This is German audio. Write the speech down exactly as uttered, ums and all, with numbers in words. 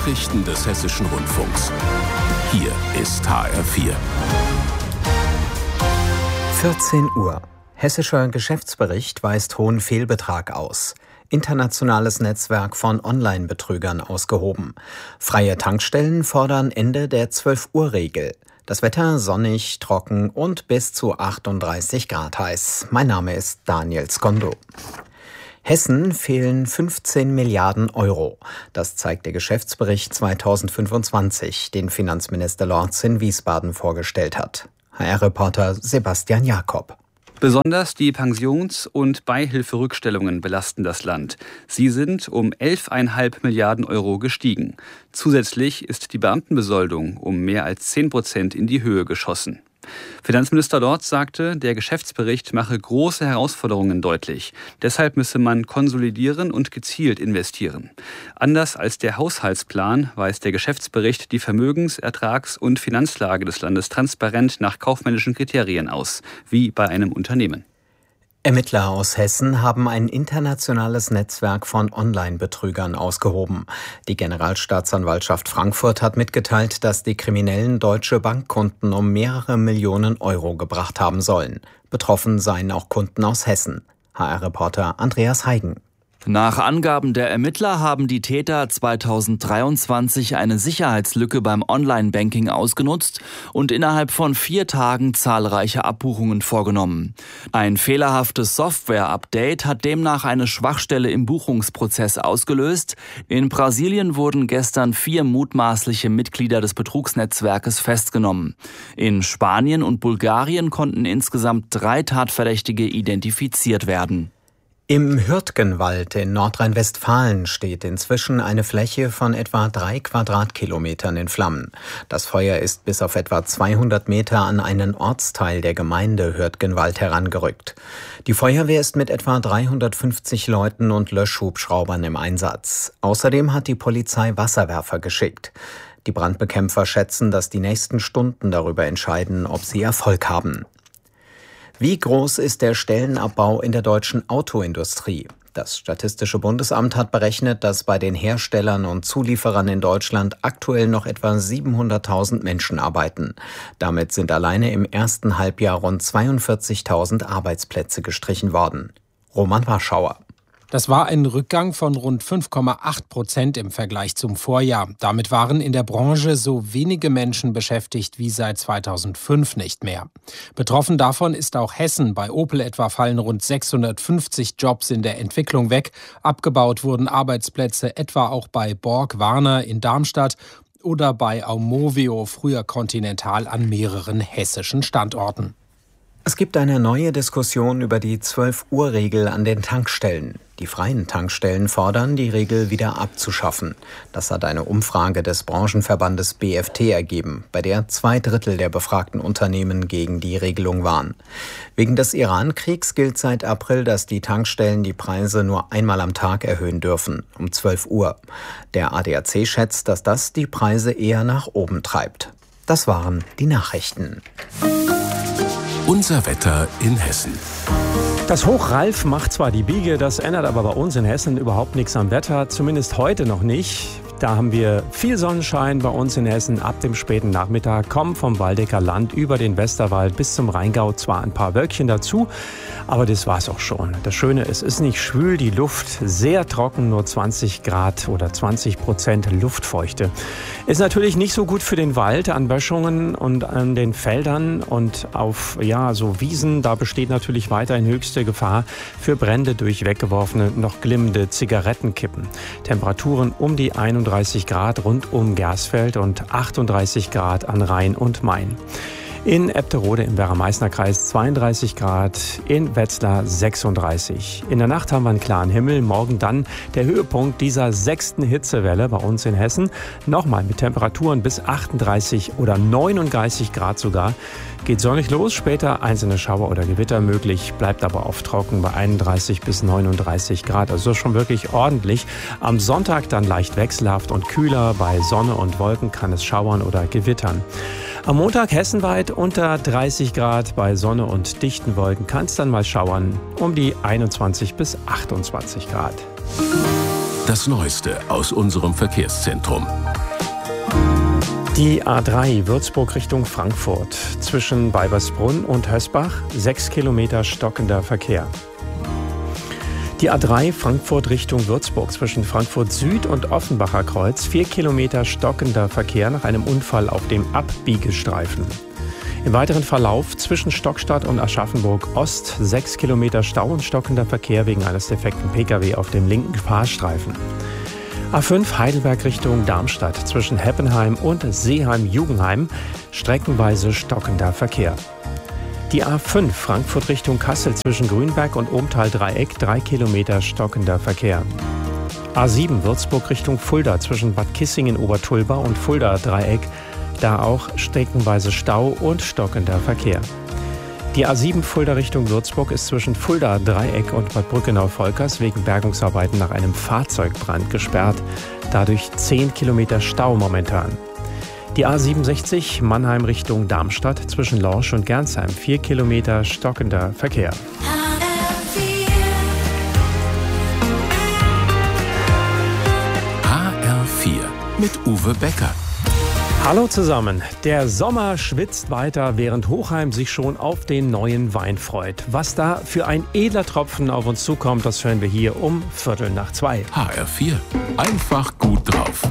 Nachrichten des Hessischen Rundfunks. Hier ist H R vier. vierzehn Uhr. Hessischer Geschäftsbericht weist hohen Fehlbetrag aus. Internationales Netzwerk von Online-Betrügern ausgehoben. Freie Tankstellen fordern Ende der zwölf-Uhr-Regel. Das Wetter sonnig, trocken und bis zu achtunddreißig Grad heiß. Mein Name ist Daniel Skondo. Hessen fehlen fünfzehn Milliarden Euro. Das zeigt der Geschäftsbericht zweitausendfünfundzwanzig, den Finanzminister Lorz in Wiesbaden vorgestellt hat. H R-Reporter Sebastian Jakob. Besonders die Pensions- und Beihilferückstellungen belasten das Land. Sie sind um elf Komma fünf Milliarden Euro gestiegen. Zusätzlich ist die Beamtenbesoldung um mehr als zehn Prozent in die Höhe geschossen. Finanzminister Lorz sagte, der Geschäftsbericht mache große Herausforderungen deutlich. Deshalb müsse man konsolidieren und gezielt investieren. Anders als der Haushaltsplan weist der Geschäftsbericht die Vermögens-, Ertrags- und Finanzlage des Landes transparent nach kaufmännischen Kriterien aus, wie bei einem Unternehmen. Ermittler aus Hessen haben ein internationales Netzwerk von Online-Betrügern ausgehoben. Die Generalstaatsanwaltschaft Frankfurt hat mitgeteilt, dass die Kriminellen deutsche Bankkunden um mehrere Millionen Euro gebracht haben sollen. Betroffen seien auch Kunden aus Hessen. H R-Reporter Andreas Heigen. Nach Angaben der Ermittler haben die Täter zweitausenddreiundzwanzig eine Sicherheitslücke beim Online-Banking ausgenutzt und innerhalb von vier Tagen zahlreiche Abbuchungen vorgenommen. Ein fehlerhaftes Software-Update hat demnach eine Schwachstelle im Buchungsprozess ausgelöst. In Brasilien wurden gestern vier mutmaßliche Mitglieder des Betrugsnetzwerkes festgenommen. In Spanien und Bulgarien konnten insgesamt drei Tatverdächtige identifiziert werden. Im Hürtgenwald in Nordrhein-Westfalen steht inzwischen eine Fläche von etwa drei Quadratkilometern in Flammen. Das Feuer ist bis auf etwa zweihundert Meter an einen Ortsteil der Gemeinde Hürtgenwald herangerückt. Die Feuerwehr ist mit etwa dreihundertfünfzig Leuten und Löschhubschraubern im Einsatz. Außerdem hat die Polizei Wasserwerfer geschickt. Die Brandbekämpfer schätzen, dass die nächsten Stunden darüber entscheiden, ob sie Erfolg haben. Wie groß ist der Stellenabbau in der deutschen Autoindustrie? Das Statistische Bundesamt hat berechnet, dass bei den Herstellern und Zulieferern in Deutschland aktuell noch etwa siebenhunderttausend Menschen arbeiten. Damit sind alleine im ersten Halbjahr rund zweiundvierzigtausend Arbeitsplätze gestrichen worden. Roman Warschauer. Das war ein Rückgang von rund fünf Komma acht Prozent im Vergleich zum Vorjahr. Damit waren in der Branche so wenige Menschen beschäftigt wie seit zweitausendfünf nicht mehr. Betroffen davon ist auch Hessen. Bei Opel etwa fallen rund sechshundertfünfzig Jobs in der Entwicklung weg. Abgebaut wurden Arbeitsplätze etwa auch bei Borg-Warner in Darmstadt oder bei Aumovio, früher Continental, an mehreren hessischen Standorten. Es gibt eine neue Diskussion über die zwölf-Uhr-Regel an den Tankstellen. Die freien Tankstellen fordern, die Regel wieder abzuschaffen. Das hat eine Umfrage des Branchenverbandes B F T ergeben, bei der zwei Drittel der befragten Unternehmen gegen die Regelung waren. Wegen des Iran-Kriegs gilt seit April, dass die Tankstellen die Preise nur einmal am Tag erhöhen dürfen, um zwölf Uhr. Der A D A C schätzt, dass das die Preise eher nach oben treibt. Das waren die Nachrichten. Unser Wetter in Hessen. Das Hoch Ralf macht zwar die Biege, das ändert aber bei uns in Hessen überhaupt nichts am Wetter, zumindest heute noch nicht. Da haben wir viel Sonnenschein bei uns in Hessen. Ab dem späten Nachmittag kommen vom Waldecker Land über den Westerwald bis zum Rheingau zwar ein paar Wölkchen dazu, aber das war's auch schon. Das Schöne, es ist nicht schwül, die Luft sehr trocken, nur zwanzig Grad oder zwanzig Prozent Luftfeuchte. Ist natürlich nicht so gut für den Wald an Böschungen und an den Feldern und auf ja so Wiesen. Da besteht natürlich weiterhin höchste Gefahr für Brände durch weggeworfene, noch glimmende Zigarettenkippen. Temperaturen um die einunddreißig Grad rund um Gersfeld und achtunddreißig Grad an Rhein und Main. In Ebterode im Werra-Meißner-Kreis zweiunddreißig Grad, in Wetzlar sechsunddreißig. In der Nacht haben wir einen klaren Himmel, morgen dann der Höhepunkt dieser sechsten Hitzewelle bei uns in Hessen. Nochmal mit Temperaturen bis achtunddreißig oder neununddreißig Grad sogar. Geht sonnig los, später einzelne Schauer oder Gewitter möglich, bleibt aber oft trocken bei einunddreißig bis neununddreißig Grad. Also schon wirklich ordentlich. Am Sonntag dann leicht wechselhaft und kühler. Bei Sonne und Wolken kann es schauern oder gewittern. Am Montag hessenweit unter dreißig Grad, bei Sonne und dichten Wolken kann es dann mal schauern, um die einundzwanzig bis achtundzwanzig Grad. Das Neueste aus unserem Verkehrszentrum. Die A drei Würzburg Richtung Frankfurt. Zwischen Weibersbrunn und Hösbach sechs Kilometer stockender Verkehr. Die A drei Frankfurt Richtung Würzburg zwischen Frankfurt Süd und Offenbacher Kreuz vier Kilometer stockender Verkehr nach einem Unfall auf dem Abbiegestreifen. Im weiteren Verlauf zwischen Stockstadt und Aschaffenburg Ost sechs Kilometer Stau und stockender Verkehr wegen eines defekten Pkw auf dem linken Fahrstreifen. A fünf Heidelberg Richtung Darmstadt zwischen Heppenheim und Seeheim-Jugenheim streckenweise stockender Verkehr. Die A fünf Frankfurt Richtung Kassel zwischen Grünberg und Ohmtal-Dreieck drei Kilometer stockender Verkehr. A sieben Würzburg Richtung Fulda zwischen Bad Kissingen-Obertulba und Fulda-Dreieck, da auch streckenweise Stau und stockender Verkehr. Die A sieben Fulda Richtung Würzburg ist zwischen Fulda-Dreieck und Bad Brückenau-Volkers wegen Bergungsarbeiten nach einem Fahrzeugbrand gesperrt, dadurch zehn Kilometer Stau momentan. Die A siebenundsechzig Mannheim Richtung Darmstadt zwischen Lorsch und Gernsheim vier Kilometer stockender Verkehr. H R vier mit Uwe Becker. Hallo zusammen. Der Sommer schwitzt weiter, während Hochheim sich schon auf den neuen Wein freut. Was da für ein edler Tropfen auf uns zukommt, das hören wir hier um Viertel nach zwei. H R vier. Einfach gut drauf.